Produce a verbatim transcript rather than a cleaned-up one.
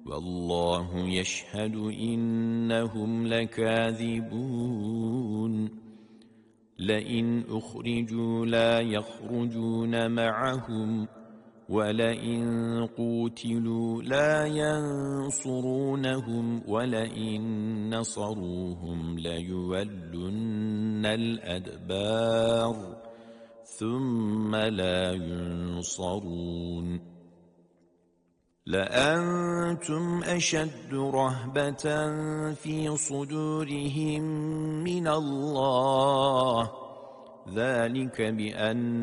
والله يشهد إنهم لكاذبون لئن أخرجوا لا يخرجون معهم ولئن قوتلوا لا ينصرونهم ولئن نصروهم ليولن الأدبار ثم لا ينصرون لأنتم أشد رهبة في صدورهم من الله ذلك بأن